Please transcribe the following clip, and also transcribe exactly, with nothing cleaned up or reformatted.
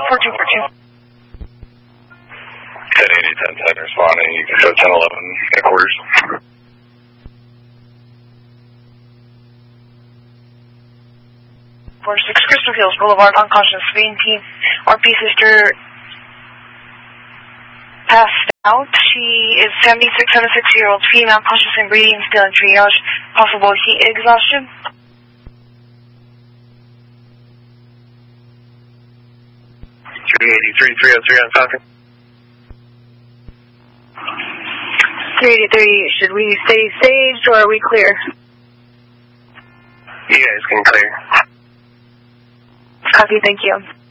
four two four two. ten eighty, ten ten responding. You can show ten eleven headquarters. four six Crystal Hills Boulevard, unconscious V N T. R P sister passed out. She is seventy-six, seventy-six-year-old female, conscious and breathing, still in triage. Possible heat exhaustion. three eighty-three, three oh three on Falcon. three eighty-three, should we stay staged or are we clear? You guys can clear. Copy, thank you.